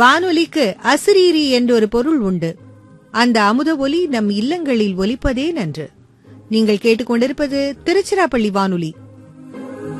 வானொலிக்கு அசிரீரி என்றொரு பொருள் உண்டு. அந்த அமுத ஒலி நம் இல்லங்களில் ஒலிப்பதே நன்று. நீங்கள் கேட்டுக்கொண்டிருப்பது திருச்சிராப்பள்ளி வானொலி